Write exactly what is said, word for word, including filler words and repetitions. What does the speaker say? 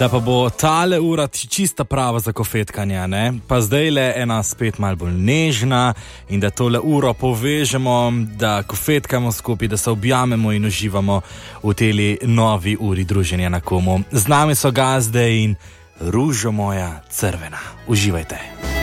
Da pa bo tale ura čista prava za kofetkanje, ne? Pa zdaj le ena spet malo bolj nežna in da tole uro povežemo, da kofetkamo skupaj, da se objamemo in uživamo v teli novi uri druženja na Komu. Z nami so gazde in Ružo moja crvena. Uživajte.